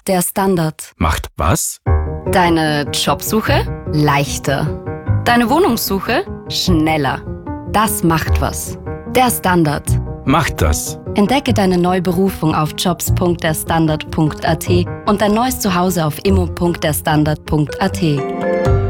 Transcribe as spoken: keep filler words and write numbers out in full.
Der Standard. Macht was? Deine Jobsuche leichter. Deine Wohnungssuche schneller. Das macht was. Der Standard. Macht das. Entdecke deine neue Berufung auf jobs punkt der standard punkt a t und dein neues Zuhause auf immo punkt der standard punkt a t.